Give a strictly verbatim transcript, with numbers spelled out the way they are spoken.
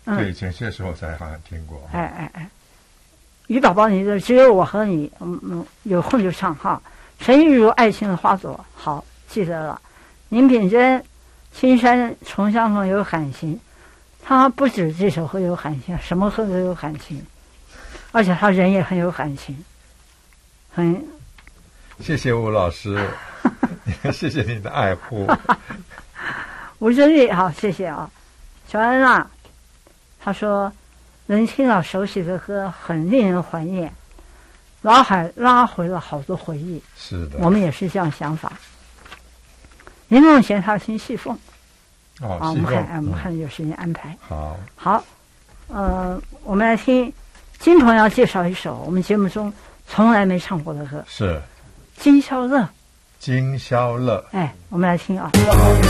嗯、 对，前些时候才好像听过。 哎哎哎，于宝宝，你的只有我和你，嗯嗯，有空就唱哈。陈玉如爱情的花朵，好记得了。林品珍，青山重相逢有感情，他不止这首歌有感情，什么歌都有感情，而且他人也很有感情，很。 谢谢吴老师，谢谢你的爱护。 吴真丽，好，谢谢啊。小安娜，她说能听到熟悉的歌，很令人怀念，脑海拉回了好多回忆。 是的， 我们也是这样想法。林梦贤他听戏凤， 哦， 好，我们看， 嗯、 我们看有时间安排。 好， 好，呃，我们来听金鹏要介绍一首我们节目中从来没唱过的歌， 是 《今宵乐》。 今宵乐， 哎，我们来听啊。